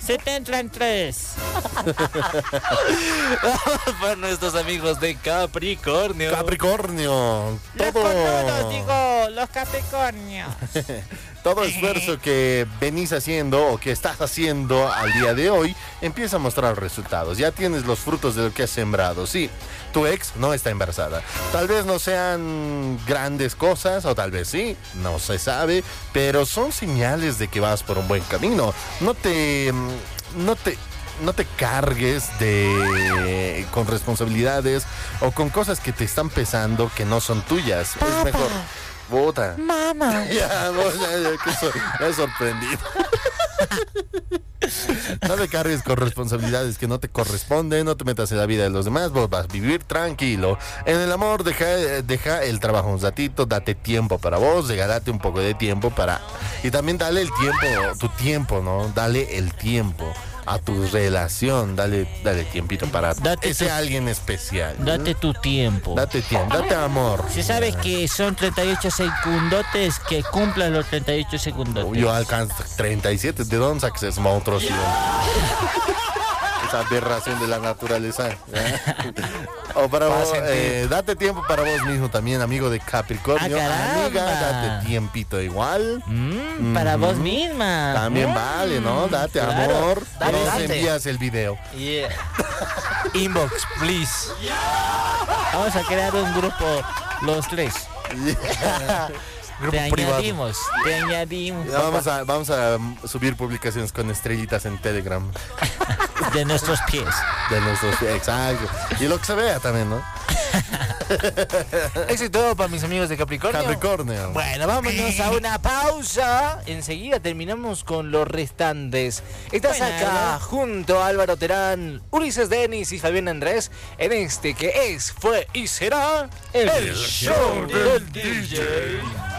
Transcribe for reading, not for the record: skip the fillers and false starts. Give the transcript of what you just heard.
Se te entran 3. Para nuestros amigos de Capricornio. Capricornio. Los cornudos, digo, los Capricornios. Todo esfuerzo que venís haciendo o que estás haciendo al día de hoy empieza a mostrar resultados. Ya tienes los frutos de lo que has sembrado. Sí, tu ex no está embarazada. Tal vez no sean grandes cosas o tal vez sí, no se sabe, pero son señales de que vas por un buen camino. No te cargues con responsabilidades o con cosas que te están pesando que no son tuyas. Papá. Es mejor. Bota. Mamá. Ya, me he sorprendido. No te cargues con responsabilidades que no te corresponden, no te metas en la vida de los demás, vos vas a vivir tranquilo. En el amor, deja el trabajo un ratito, date tiempo para vos, regálate un poco de tiempo para... Y también dale el tiempo, tu tiempo, ¿no? Dale el tiempo a tu relación, dale tiempito para ese alguien especial. Date tu tiempo. Date tiempo, date amor. Si sabes que son 38 segundotes, que cumplan los 38 segundotes. Yo alcanzo 37, ¿de dónde sacas esa monstruosidad? Esa aberración de la naturaleza. O para vos, date tiempo para vos mismo también, amigo de Capricornio. Amiga, date tiempito igual. Para vos misma. También vale, ¿no? Date amor. Dale, Nos date. envías el video. Yeah. Inbox, please. Vamos a crear un grupo, los tres. Grupo Te privado. añadimos. Vamos a subir publicaciones con estrellitas en Telegram. De nuestros pies. De nuestros, exacto. Y lo que se vea también, ¿no? Éxito para mis amigos de Capricornio. Capricornio. Bueno, vámonos a una pausa. Enseguida terminamos con los restantes. Estás acá junto a Álvaro Terán, Ulises Denis y Fabián Andrés en este que es, fue y será el show del DJ.